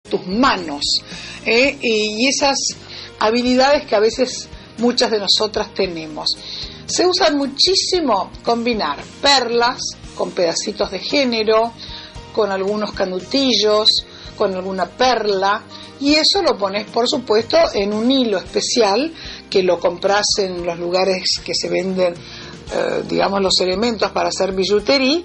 tus manos, y esas habilidades que a veces muchas de nosotras tenemos. Se usa muchísimo combinar perlas con pedacitos de género, con algunos canutillos, con alguna perla, y eso lo pones, por supuesto, en un hilo especial que lo compras en los lugares que se venden, digamos, los elementos para hacer billutería,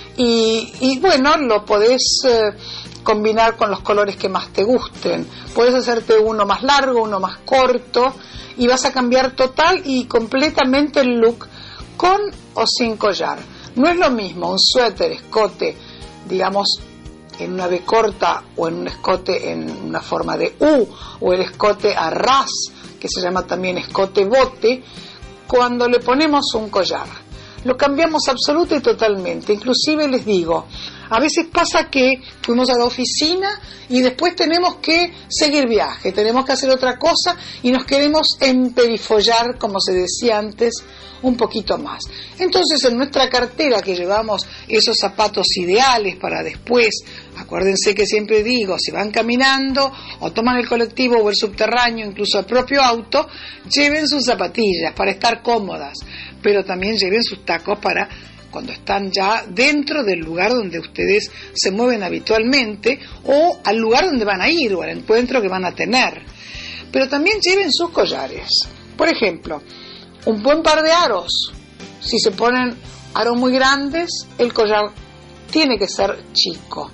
y bueno, lo podés combinar con los colores que más te gusten. Puedes hacerte uno más largo, uno más corto, y vas a cambiar total y completamente el look con o sin collar. No es lo mismo un suéter, escote, digamos, en una B corta, o en un escote en una forma de U, o el escote a ras, que se llama también escote bote, cuando le ponemos un collar. Lo cambiamos absoluta y totalmente. Inclusive les digo, a veces pasa que fuimos a la oficina y después tenemos que seguir viaje, tenemos que hacer otra cosa y nos queremos emperifollar, como se decía antes, un poquito más. Entonces, en nuestra cartera que llevamos esos zapatos ideales para después, acuérdense que siempre digo, si van caminando o toman el colectivo o el subterráneo, incluso el propio auto, lleven sus zapatillas para estar cómodas, pero también lleven sus tacos para cuando están ya dentro del lugar donde ustedes se mueven habitualmente, o al lugar donde van a ir, o al encuentro que van a tener. Pero también lleven sus collares. Por ejemplo, un buen par de aros. Si se ponen aros muy grandes, el collar tiene que ser chico.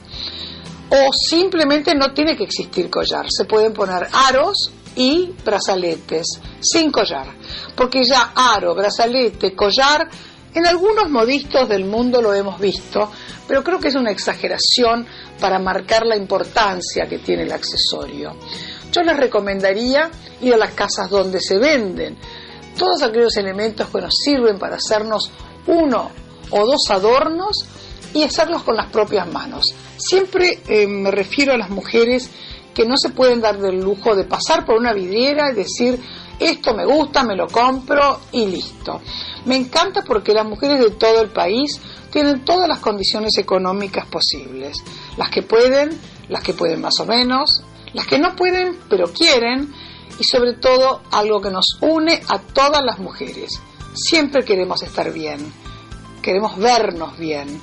O simplemente no tiene que existir collar. Se pueden poner aros y brazaletes sin collar. Porque ya aro, brazalete, collar, en algunos modistos del mundo lo hemos visto, pero creo que es una exageración para marcar la importancia que tiene el accesorio. Yo les recomendaría ir a las casas donde se venden todos aquellos elementos que nos sirven para hacernos uno o dos adornos y hacerlos con las propias manos. Siempre me refiero a las mujeres que no se pueden dar del lujo de pasar por una vidriera y decir, esto me gusta, me lo compro y listo. Me encanta porque las mujeres de todo el país tienen todas las condiciones económicas posibles. Las que pueden más o menos, las que no pueden pero quieren, y sobre todo algo que nos une a todas las mujeres. Siempre queremos estar bien, queremos vernos bien.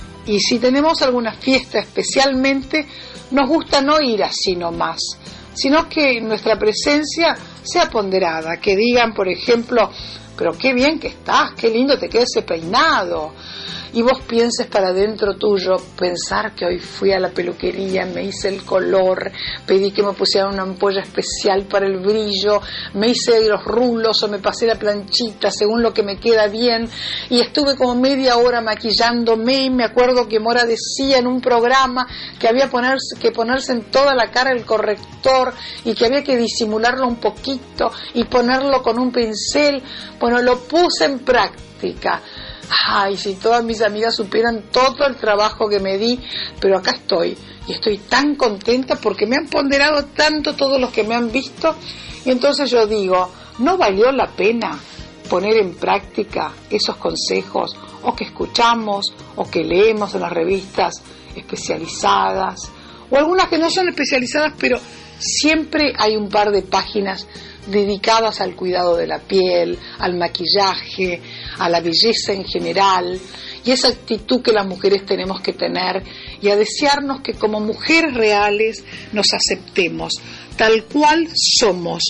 Y si tenemos alguna fiesta especialmente, nos gusta no ir así nomás, sino que nuestra presencia sea ponderada, que digan, por ejemplo, pero qué bien que estás, qué lindo te queda ese peinado, y vos pienses para dentro tuyo, pensar que hoy fui a la peluquería, me hice el color, pedí que me pusieran una ampolla especial para el brillo, me hice los rulos o me pasé la planchita según lo que me queda bien, y estuve como media hora maquillándome, y me acuerdo que Mora decía en un programa que había que ponerse en toda la cara el corrector y que había que disimularlo un poquito y ponerlo con un pincel. Bueno, lo puse en práctica. Ay, si todas mis amigas supieran todo el trabajo que me di, pero acá estoy, y estoy tan contenta porque me han ponderado tanto todos los que me han visto, y entonces yo digo, ¿no valió la pena poner en práctica esos consejos, o que escuchamos, o que leemos en las revistas especializadas, o algunas que no son especializadas, pero siempre hay un par de páginas dedicadas al cuidado de la piel, al maquillaje, a la belleza en general, y esa actitud que las mujeres tenemos que tener, y a desearnos que como mujeres reales nos aceptemos tal cual somos.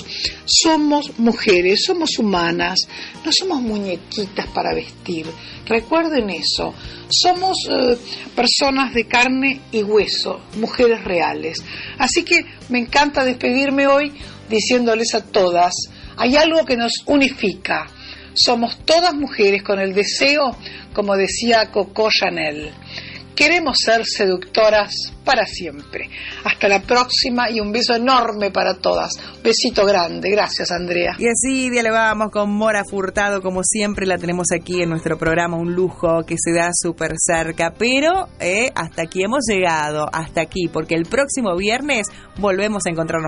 Somos mujeres, somos humanas, no somos muñequitas para vestir. Recuerden eso, somos personas de carne y hueso, mujeres reales. Así que me encanta despedirme hoy diciéndoles a todas, hay algo que nos unifica. Somos todas mujeres con el deseo, como decía Coco Chanel. Queremos ser seductoras para siempre. Hasta la próxima y un beso enorme para todas. Besito grande. Gracias, Andrea. Y así dialogamos con Mora Furtado, como siempre la tenemos aquí en nuestro programa, un lujo que se da súper cerca. Pero hasta aquí hemos llegado, hasta aquí, porque el próximo viernes volvemos a encontrarnos